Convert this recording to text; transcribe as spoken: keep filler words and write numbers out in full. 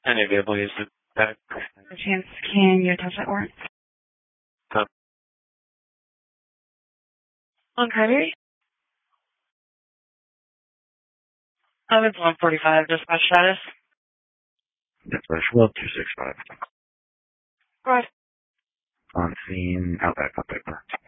Any vehicle use it back. A chance, can you attach that warrant? Top. On Carberry? Oh, it's one forty-five, dispatch status. Dispatch well two six five. Right. On scene, Outback, Outback Park.